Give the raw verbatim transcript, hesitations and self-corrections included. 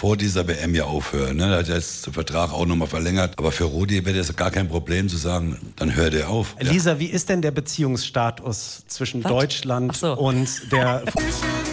vor dieser W M ja aufhören. Ne? Er hat jetzt den Vertrag auch nochmal verlängert. Aber für Rudi wäre das gar kein Problem zu sagen, dann hört er auf. Lisa, ja. Wie ist denn der Beziehungsstatus zwischen Was? Deutschland so. und der...